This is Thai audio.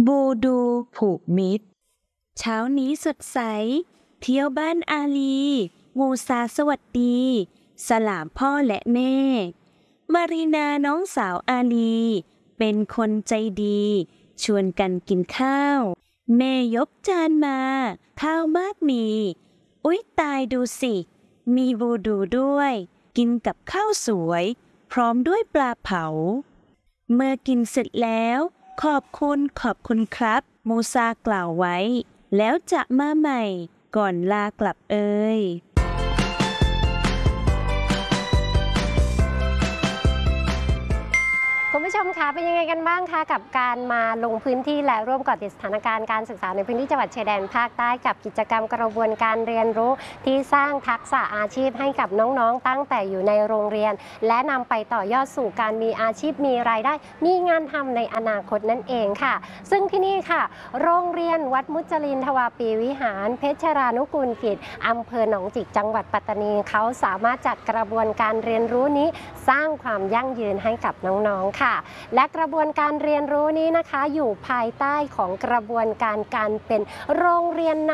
บูดูผูกมิตรเช้านี้สดใสเที่ยวบ้านอาลีมูซาสวัสดีสลามพ่อและแม่มารีนาน้องสาวอาลีเป็นคนใจดีชวนกันกินข้าวแม่ยกจานมาข้าวมากมีอุ๊ยตายดูสิมีบูดูด้วยกินกับข้าวสวยพร้อมด้วยปลาเผาเมื่อกินเสร็จแล้วขอบคุณครับมูซากล่าวไว้แล้วจะมาใหม่ก่อนลากลับเอ่ยคุณผู้ชมคะเป็นยังไงกันบ้างคะกับการมาลงพื้นที่และร่วมเกาะติดสถานการณ์การศึกษาในพื้นที่จังหวัดชายแดนภาคใต้กับกิจกรรมกระบวนการเรียนรู้ที่สร้างทักษะอาชีพให้กับน้องๆตั้งแต่อยู่ในโรงเรียนและนำไปต่อยอดสู่การมีอาชีพมีรายได้มีงานทำในอนาคตนั่นเองค่ะซึ่งที่นี่ค่ะโรงเรียนวัดมุจลินทวาปีวิหารเพชรรานุกูลกิจอำเภอหนองจิกจังหวัดปัตตานีเขาสามารถจัดกระบวนการเรียนรู้นี้สร้างความยั่งยืนให้กับน้องๆค่ะและกระบวนการเรียนรู้นี้นะคะอยู่ภายใต้ของกระบวนการเป็นโรงเรียน